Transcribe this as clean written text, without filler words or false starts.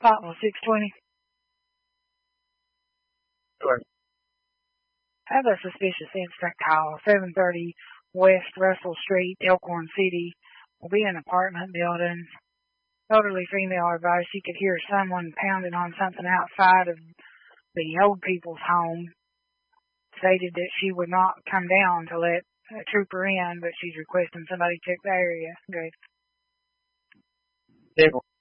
Spotwell 620. Sure. I have a suspicious incident call, 730 West Russell Street, Elkhorn City. Will be an apartment building. Elderly female advised she could hear someone pounding on something outside of the old people's home. Stated that she would not come down to let a trooper in, but she's requesting somebody check the area. Good.